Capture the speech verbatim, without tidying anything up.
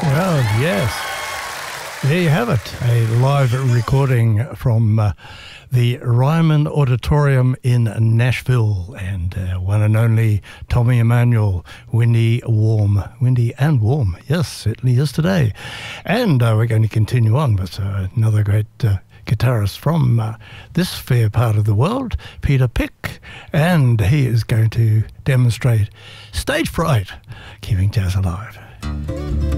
Well, yes. There you have it, a live recording from uh, the Ryman Auditorium in Nashville, and uh, one and only Tommy Emmanuel, windy, warm, windy and warm. Yes, certainly is today. And uh, we're going to continue on with uh, another great uh, guitarist from uh, this fair part of the world, Peter Pick, and he is going to demonstrate stage fright, keeping jazz alive.